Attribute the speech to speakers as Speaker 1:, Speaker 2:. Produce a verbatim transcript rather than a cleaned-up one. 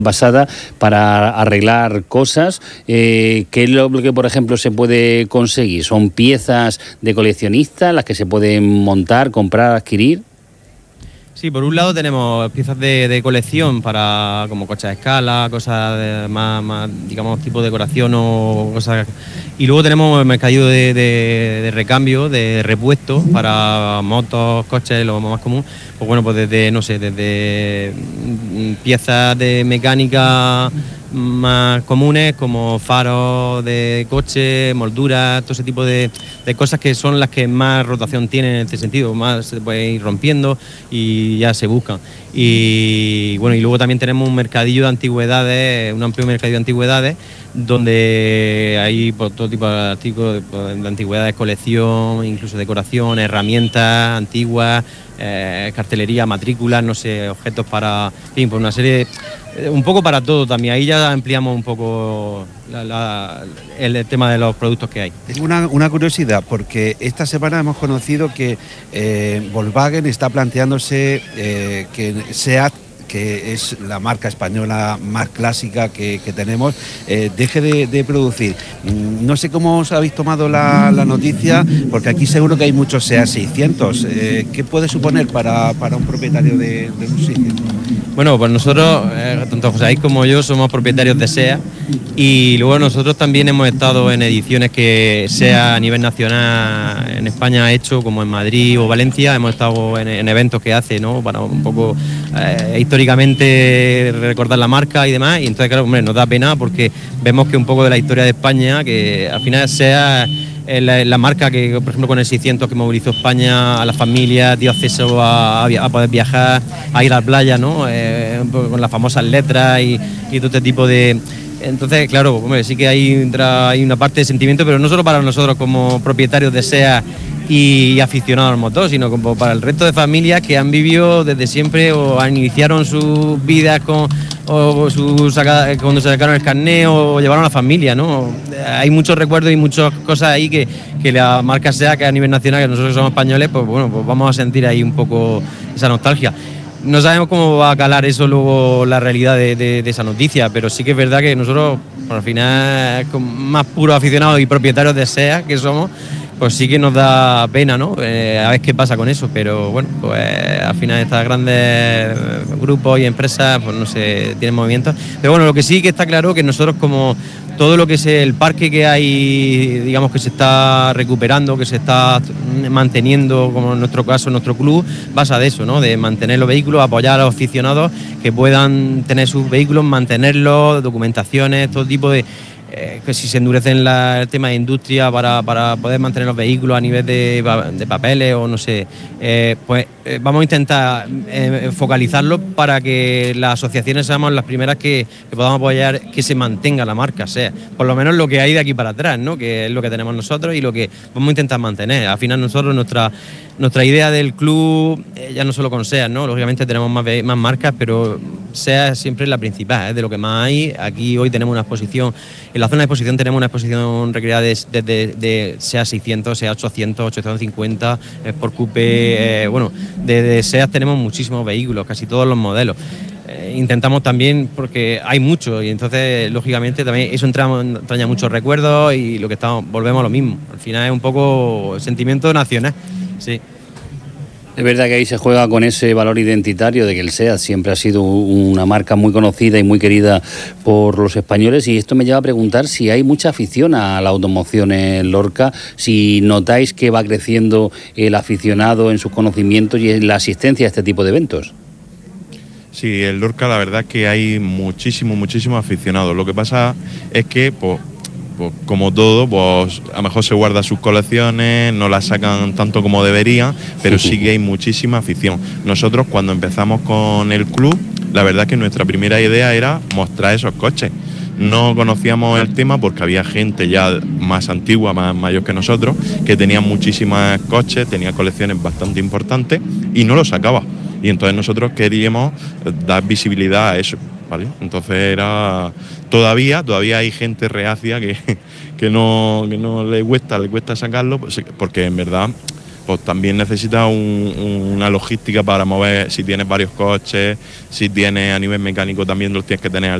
Speaker 1: basada para arreglar cosas. Eh, ¿Qué es lo que, por ejemplo, se puede conseguir? ¿Son piezas de coleccionista las que se pueden montar, comprar, adquirir?
Speaker 2: Sí, por un lado tenemos piezas de, de colección para como coches a escala, cosas de más, más, digamos, tipo decoración o cosas. Y luego tenemos el mercadillo de, de, de recambio, de repuestos para motos, coches, lo más común. Pues bueno, pues desde, no sé, desde piezas de mecánica más comunes como faros de coche, molduras, todo ese tipo de, de cosas que son las que más rotación tienen en este sentido, más se puede ir rompiendo y ya se buscan. Y bueno, y luego también tenemos un mercadillo de antigüedades, un amplio mercadillo de antigüedades, donde hay pues, todo tipo de artículos de, de antigüedades, colección, incluso decoración, herramientas antiguas, eh, cartelería, matrículas, no sé, objetos para, en fin, pues una serie de, un poco para todo también. Ahí ya ampliamos un poco la, la, el tema de los productos que hay.
Speaker 3: Tengo una, una curiosidad, porque esta semana hemos conocido que eh, Volkswagen está planteándose eh, que SEAT, que es la marca española más clásica que, que tenemos, eh, deje de, de producir. No sé cómo os habéis tomado la, la noticia, porque aquí seguro que hay muchos SEAT seiscientos. Eh, ¿Qué puede suponer para, para un propietario de, de un sitio?
Speaker 2: Bueno, pues nosotros, eh, tanto José Luis como yo, somos propietarios de SEAT y luego nosotros también hemos estado en ediciones que SEAT a nivel nacional en España ha hecho, como en Madrid o Valencia, hemos estado en, en eventos que hace, ¿no? Para un poco eh, históricamente recordar la marca y demás, y entonces claro, hombre, nos da pena porque vemos que un poco de la historia de España, que al final SEAT es la, la marca que, por ejemplo, con el seiscientos que movilizó España a las familias, dio acceso a, a poder viajar, a ir a la playa, ¿no? Eh, con las famosas letras y, y todo este tipo de... Entonces, claro, hombre, sí que hay, hay una parte de sentimiento, pero no solo para nosotros como propietarios de SEAT y aficionados al motor, sino como para el resto de familias que han vivido desde siempre o han iniciaron sus vidas con o su saca, cuando se sacaron el carnet o llevaron a la familia, ¿no? Hay muchos recuerdos y muchas cosas ahí que, que la marca SEAT, que a nivel nacional, que nosotros que somos españoles, pues bueno, pues vamos a sentir ahí un poco esa nostalgia. No sabemos cómo va a calar eso luego la realidad de, de, de esa noticia, pero sí que es verdad que nosotros, por al final, más puros aficionados y propietarios de SEAT que somos, pues sí que nos da pena, ¿no? Eh, a ver qué pasa con eso, pero bueno, pues al final estos grandes grupos y empresas, pues no sé, tienen movimientos. Pero bueno, lo que sí que está claro que nosotros, como todo lo que es el parque que hay, digamos que se está recuperando, que se está manteniendo, como en nuestro caso, nuestro club, basa de eso, ¿no? De mantener los vehículos, apoyar a los aficionados que puedan tener sus vehículos, mantenerlos, documentaciones, todo tipo de... Eh, que si se endurecen la, el tema de industria para, para poder mantener los vehículos a nivel de, de papeles o no sé, eh, pues eh, vamos a intentar eh, focalizarlo para que las asociaciones seamos las primeras que, que podamos apoyar que se mantenga la marca, sea por lo menos lo que hay de aquí para atrás, ¿no? Que es lo que tenemos nosotros y lo que vamos a intentar mantener. Al final nosotros, nuestra, nuestra idea del club, eh, ya no solo con SEAT, ¿no? Lógicamente tenemos más, más marcas, pero SEAT siempre es la principal, ¿eh? De lo que más hay. Aquí hoy tenemos una exposición. En la zona de exposición tenemos una exposición recreada de, de, de, de SEAT seiscientos, SEAT ochocientos, ochocientos cincuenta, Sport Coupe, eh, bueno, de, de SEAT tenemos muchísimos vehículos, casi todos los modelos. Eh, intentamos también, porque hay muchos, y entonces, lógicamente, también eso entra, entraña muchos recuerdos y lo que estamos, volvemos a lo mismo. Al final es un poco sentimiento nacional, sí.
Speaker 1: Es verdad que ahí se juega con ese valor identitario de que el SEAT siempre ha sido una marca muy conocida y muy querida por los españoles, y esto me lleva a preguntar si hay mucha afición a la automoción en Lorca, si notáis que va creciendo el aficionado en sus conocimientos y en la asistencia a este tipo de eventos.
Speaker 4: Sí, en Lorca la verdad es que hay muchísimos, muchísimos aficionados. Lo que pasa es que, pues, pues como todo, pues a lo mejor se guarda sus colecciones, no las sacan tanto como deberían, pero sí que hay muchísima afición. Nosotros cuando empezamos con el club, la verdad es que nuestra primera idea era mostrar esos coches. No conocíamos el tema porque había gente ya más antigua, más mayor que nosotros, que tenía muchísimos coches, tenía colecciones bastante importantes y no los sacaba. Y entonces nosotros queríamos dar visibilidad a eso, ¿vale? Entonces era... Todavía, todavía hay gente reacia que, que, no, que no le cuesta, le cuesta sacarlo, porque en verdad pues también necesitas un, una logística para mover, si tienes varios coches, si tienes a nivel mecánico también los tienes que tener al